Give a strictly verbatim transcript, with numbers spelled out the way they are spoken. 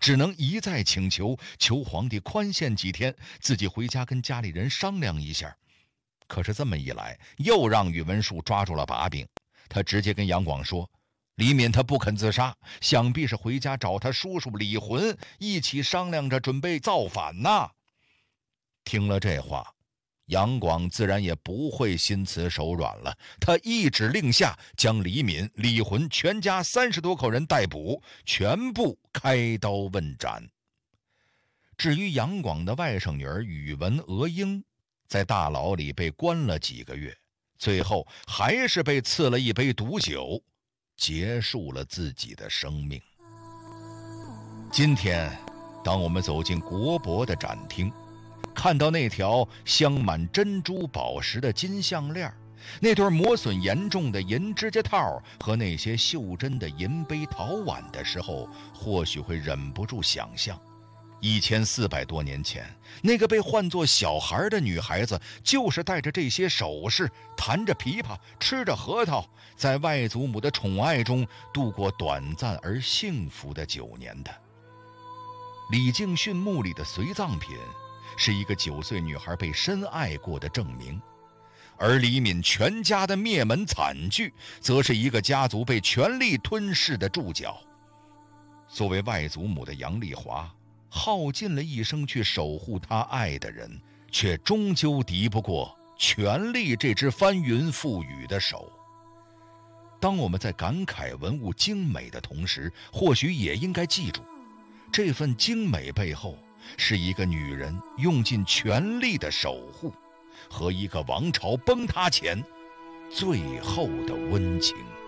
只能一再请求，求皇帝宽限几天，自己回家跟家里人商量一下。可是这么一来，又让宇文述抓住了把柄。他直接跟杨广说，李敏他不肯自杀，想必是回家找他叔叔李浑一起商量着准备造反呐。听了这话，杨广自然也不会心慈手软了，他一指令下，将李敏、李浑全家三十多口人逮捕，全部开刀问斩。至于杨广的外甥女儿宇文娥英，在大牢里被关了几个月，最后还是被赐了一杯毒酒，结束了自己的生命。今天，当我们走进国博的展厅，看到那条镶满珍珠宝石的金项链，那对磨损严重的银指甲套和那些袖珍的银杯陶碗的时候，或许会忍不住想象，一千四百多年前，那个被唤作小孩的女孩子，就是带着这些首饰，弹着琵琶，吃着核桃，在外祖母的宠爱中度过短暂而幸福的九年的。李敬训墓里的随葬品，是一个九岁女孩被深爱过的证明，而李敏全家的灭门惨剧，则是一个家族被权力吞噬的注脚。作为外祖母的杨丽华，耗尽了一生去守护她爱的人，却终究敌不过权力这只翻云覆雨的手。当我们在感慨文物精美的同时，或许也应该记住，这份精美背后，是一个女人用尽全力的守护，和一个王朝崩塌前最后的温情。